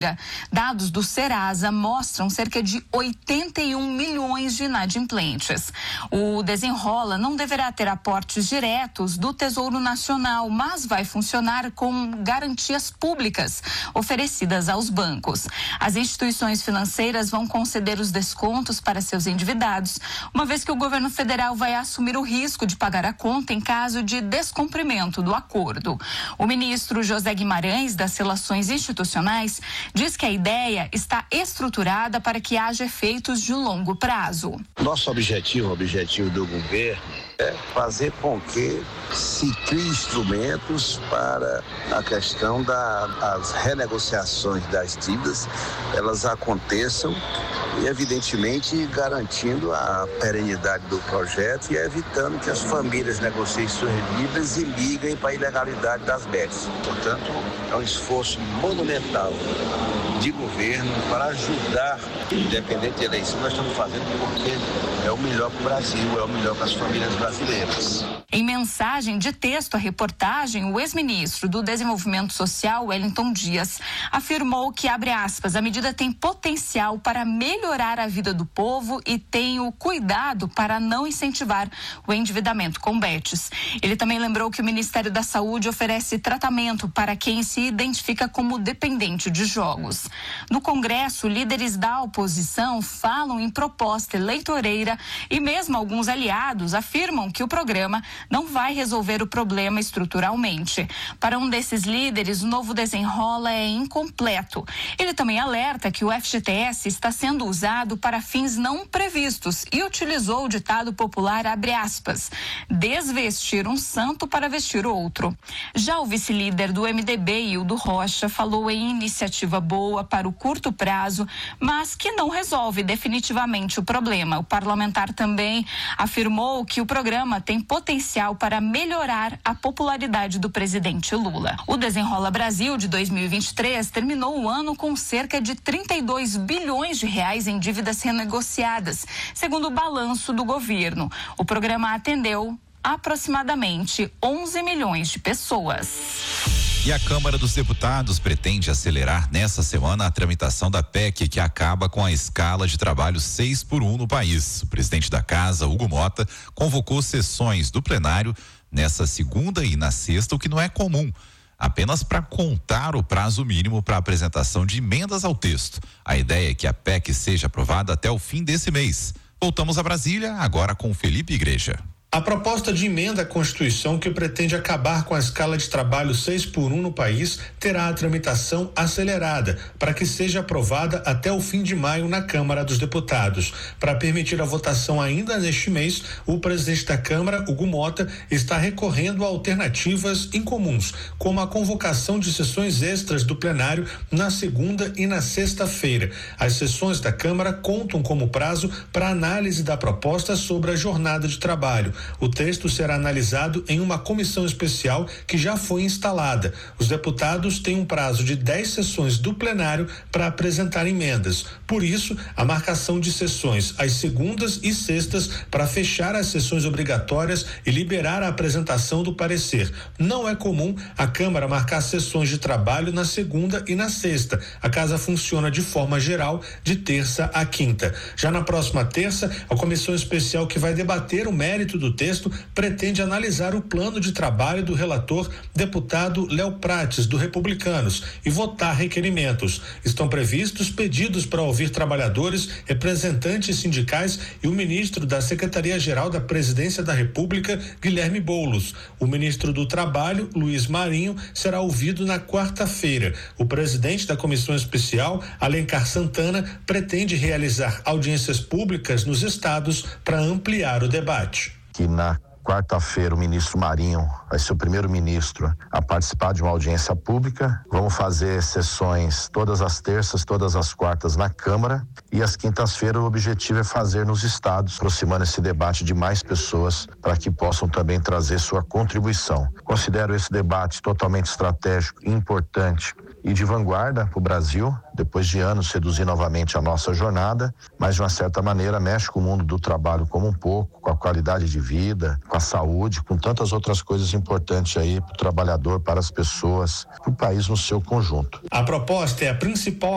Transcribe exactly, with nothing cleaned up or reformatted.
Dados do Serasa mostram cerca de oitenta e um milhões de inadimplentes. O Desenrola não deverá ter aportes diretos do Tesouro Nacional, mas vai funcionar com garantias públicas oferecidas aos bancos. As instituições financeiras vão conceder os descontos para seus endividados, uma vez que o governo federal vai assumir o risco de pagar a conta em caso de descumprimento do acordo. O ministro José Guimarães, das Relações Institucionais, diz que a ideia está estruturada para que haja efeitos de longo prazo. Nosso objetivo, o objetivo do governo, é fazer com que se crie instrumentos para a questão das renegociações das dívidas, elas aconteçam e, evidentemente, garantindo a perenidade do projeto e evitando que as famílias negociem suas dívidas e liguem para a ilegalidade das bets. Portanto, é um esforço monumental de governo para ajudar, independente da eleição, nós estamos fazendo porque é o melhor para o Brasil, é o melhor para as famílias brasileiras. Em mensagem de texto à reportagem, o ex-ministro do Desenvolvimento Social, Wellington Dias, afirmou que, abre aspas, a medida tem potencial para melhorar a vida do povo e tem o cuidado para não incentivar o endividamento com bets. Ele também lembrou que o Ministério da Saúde oferece tratamento para quem se identifica como dependente de jogos. No Congresso, líderes da oposição falam em proposta eleitoreira e mesmo alguns aliados afirmam que o programa não vai resolver o problema estruturalmente. Para um desses líderes, o novo Desenrola é incompleto. Ele também alerta que o F G T S está sendo usado para fins não previstos e utilizou o ditado popular, abre aspas, desvestir um santo para vestir outro. Já o vice-líder do M D B, Hildo Rocha, falou em iniciativa boa para o curto prazo, mas que não resolve definitivamente o problema. O parlamentar também afirmou que o programa tem potencial para melhorar a popularidade do presidente Lula. O Desenrola Brasil de dois mil e vinte e três terminou o ano com cerca de trinta e dois bilhões de reais em dívidas renegociadas, segundo o balanço do governo. O programa atendeu aproximadamente onze milhões de pessoas. E a Câmara dos Deputados pretende acelerar nessa semana a tramitação da P E C que acaba com a escala de trabalho seis por um no país. O presidente da casa, Hugo Mota, convocou sessões do plenário nessa segunda e na sexta, o que não é comum, apenas para contar o prazo mínimo para apresentação de emendas ao texto. A ideia é que a P E C seja aprovada até o fim desse mês. Voltamos a Brasília, agora com Felipe Igreja. A proposta de emenda à Constituição que pretende acabar com a escala de trabalho seis por um no país terá a tramitação acelerada para que seja aprovada até o fim de maio na Câmara dos Deputados. Para permitir a votação ainda neste mês, o presidente da Câmara, Hugo Mota, está recorrendo a alternativas incomuns, como a convocação de sessões extras do plenário na segunda e na sexta-feira. As sessões da Câmara contam como prazo para análise da proposta sobre a jornada de trabalho. O texto será analisado em uma comissão especial que já foi instalada. Os deputados têm um prazo de dez sessões do plenário para apresentar emendas. Por isso, a marcação de sessões às segundas e sextas para fechar as sessões obrigatórias e liberar a apresentação do parecer. Não é comum a Câmara marcar sessões de trabalho na segunda e na sexta. A casa funciona de forma geral de terça a quinta. Já na próxima terça, a comissão especial que vai debater o mérito do texto pretende analisar o plano de trabalho do relator, deputado Léo Prates, do Republicanos, e votar requerimentos. Estão previstos pedidos para ouvir trabalhadores, representantes sindicais e o ministro da Secretaria-Geral da Presidência da República, Guilherme Boulos. O ministro do Trabalho, Luiz Marinho, será ouvido na quarta-feira. O presidente da comissão especial, Alencar Santana, pretende realizar audiências públicas nos estados para ampliar o debate. Que na quarta-feira o ministro Marinho vai ser o primeiro ministro a participar de uma audiência pública. Vamos fazer sessões todas as terças, todas as quartas na Câmara, e às quintas-feiras o objetivo é fazer nos estados, aproximando esse debate de mais pessoas para que possam também trazer sua contribuição. Considero esse debate totalmente estratégico, importante e de vanguarda para o Brasil, depois de anos reduzir novamente a nossa jornada, mas de uma certa maneira mexe com o mundo do trabalho como um pouco, com a qualidade de vida, com a saúde, com tantas outras coisas importantes aí para o trabalhador, para as pessoas, para o país no seu conjunto. A proposta é a principal